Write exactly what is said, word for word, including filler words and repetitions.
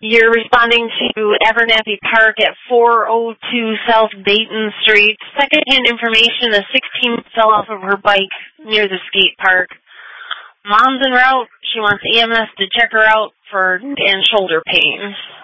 You're responding to Abernathy Park at four oh two South Dayton Street. Secondhand information, a sixteen fell off of her bike near the skate park. Mom's en route. She wants E M S to check her out for neck and shoulder pains.